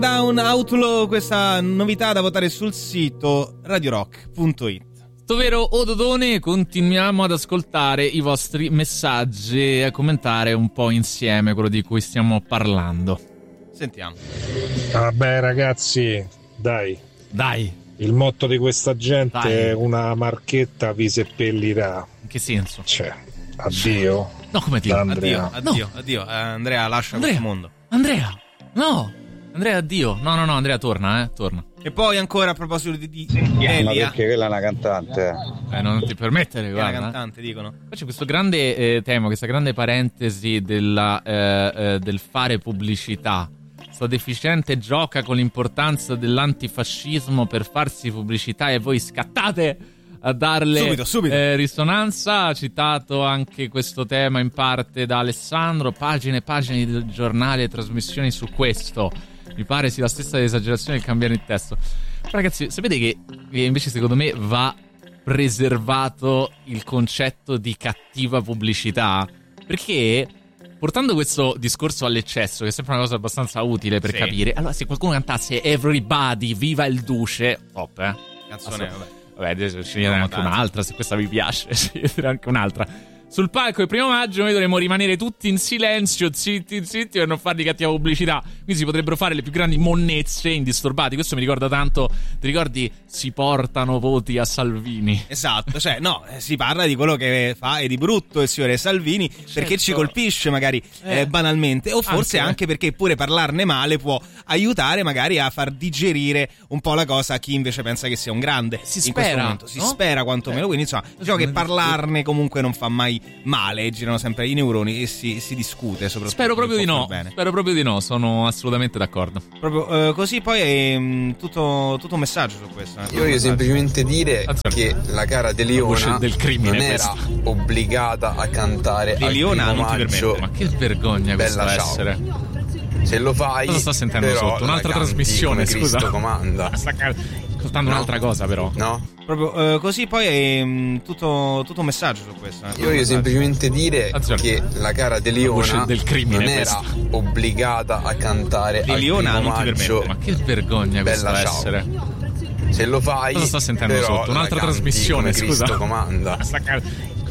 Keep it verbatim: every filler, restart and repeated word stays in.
Down Outlaw, questa novità da votare sul sito radio rock punto it. Vero Ododone, continuiamo ad ascoltare i vostri messaggi e a commentare un po' insieme quello di cui stiamo parlando. Sentiamo. Vabbè ragazzi, dai. Dai. Il motto di questa gente Dai. è una marchetta vi seppellirà. In che senso? Cioè, addio. No, come dire? Addio, addio, no. addio. Uh, Andrea, lascia Andrea, questo mondo. Andrea, no. Andrea, addio. No, no, no, Andrea, torna, eh, torna. E poi ancora a proposito di, di Elia. Ma perché quella è una cantante. Eh, non ti permettere, è guarda. una cantante, dicono. Poi c'è questo grande eh, tema, questa grande parentesi della, eh, eh, del fare pubblicità. Sta deficiente gioca con l'importanza dell'antifascismo per farsi pubblicità e voi scattate a darle subito, subito. Eh, risonanza. Ha citato anche questo tema in parte da Alessandro, pagine e pagine di giornali e trasmissioni su questo. Mi pare sia la stessa esagerazione del cambiare il testo. Ragazzi, sapete che invece secondo me va preservato il concetto di cattiva pubblicità, perché portando questo discorso all'eccesso, che è sempre una cosa abbastanza utile per sì. capire, allora se qualcuno cantasse Everybody, viva il duce, top, eh? Canzone, vabbè. Vabbè, adesso scegliere anche un'altra, se questa vi piace, scegliere anche un'altra. Sul palco il primo maggio noi dovremmo rimanere tutti in silenzio, zitti, zitti, per non fargli cattiva pubblicità. Quindi si potrebbero fare le più grandi monnezze indisturbati. Questo mi ricorda tanto, ti ricordi? Si portano voti a Salvini. Esatto, cioè no, si parla di quello che fa e di brutto il signore Salvini, certo. Perché ci colpisce magari eh, eh, banalmente, o forse anche, anche perché pure parlarne male può aiutare magari a far digerire un po' la cosa a chi invece pensa che sia un grande. Si in spera, questo momento. Si no? spera quantomeno, quindi insomma diciamo che parlarne comunque non fa mai male, girano sempre i neuroni e si, si discute soprattutto. Spero proprio di no, spero proprio di no, sono assolutamente d'accordo. Proprio eh, così poi è mh, tutto, tutto un messaggio su questo. Eh. Io voglio semplicemente dire Azzurro. che la cara De Leona del crimine, non era questa. obbligata a cantare De al Leona primo non ti maggio. permette. Ma che vergogna questa Bella, essere. Se lo fai, cosa sta sentendo però sotto? Un'altra trasmissione, scusa. Cristo comanda. Sta ascoltando No. un'altra cosa però. No? Proprio eh, così poi è mh, tutto, tutto un messaggio su questo. Eh. Io voglio semplicemente dire Azzurro. che la cara De Leona del crimine, non era questa. obbligata a cantare De al Leona primo non ti maggio. permette. Ma che vergogna Bella, questa ciao. essere. Se lo fai, cosa sta sentendo però sotto? Un'altra la canti trasmissione, come scusa. Cristo comanda. Sta